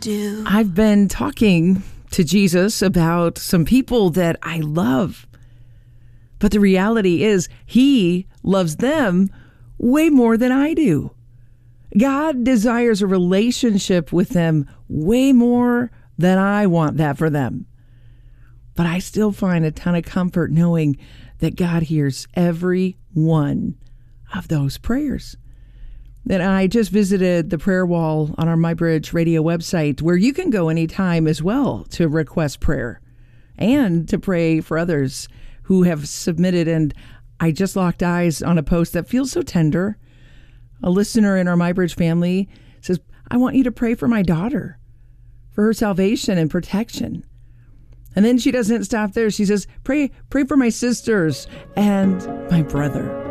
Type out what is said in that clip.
do. I've been talking to Jesus about some people that I love. But the reality is, he loves them way more than I do. God desires a relationship with them way more than I want that for them. But I still find a ton of comfort knowing that God hears every one of those prayers. And I just visited the prayer wall on our MyBridge Radio website, where you can go anytime as well to request prayer and to pray for others who have submitted. And I just locked eyes on a post that feels so tender. A listener in our MyBridge family says, I want you to pray for my daughter, for her salvation and protection. And then she doesn't stop there. She says, pray for my sisters and my brother.